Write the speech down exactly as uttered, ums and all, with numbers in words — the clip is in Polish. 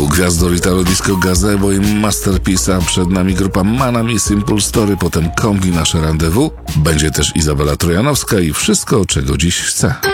Gwiazdor Italo Disco Gazebo i Masterpiece'a. Przed nami grupa Manami, Simple Story, potem Kombi, nasze rendezvous. Będzie też Izabela Trojanowska i wszystko, czego dziś chcę.